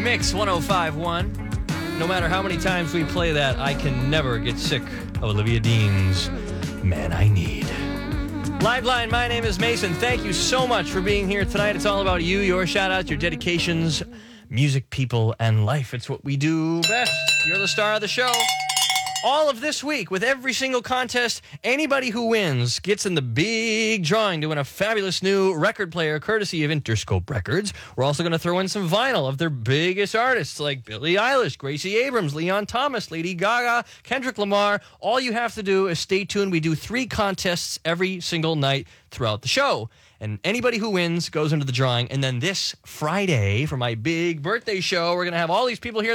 Mix 105.1. No matter how many times we play that, I can never get sick of Olivia Dean's Man I Need. Liveline, my name is Mason. Thank you so much for being here tonight. It's all about you, your shout-outs, your dedications, music, people, and life. It's what we do best. You're the star of the show. All of this week, with every single contest, anybody who wins gets in the big drawing to win a fabulous new record player courtesy of Interscope Records. We're also going to throw in some vinyl of their biggest artists like Billie Eilish, Gracie Abrams, Leon Thomas, Lady Gaga, Kendrick Lamar. All you have to do is stay tuned. We do 3 contests every single night throughout the show. And anybody who wins goes into the drawing. And then this Friday, for my big birthday show, we're going to have all these people here